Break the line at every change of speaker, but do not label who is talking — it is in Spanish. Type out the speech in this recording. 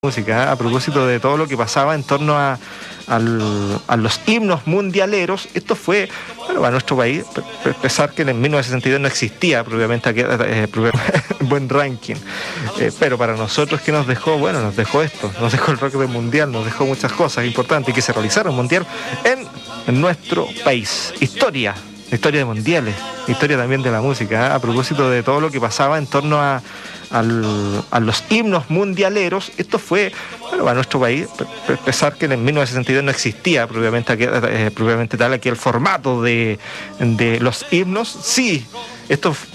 Música, a propósito de todo lo que pasaba en torno a los himnos mundialeros. Esto fue, bueno, a nuestro país, a pesar que en 1962 no existía propiamente buen ranking, pero para nosotros, ¿qué nos dejó? Bueno, nos dejó esto, nos dejó el rock del mundial, nos dejó muchas cosas importantes que se realizaron mundial en nuestro país. Historia de mundiales, historia también de la música, a propósito de todo lo que pasaba en torno a los himnos mundialeros. Esto fue, bueno, a nuestro país, a pesar que en 1962 no existía propiamente tal aquí el formato de los himnos. Sí, esto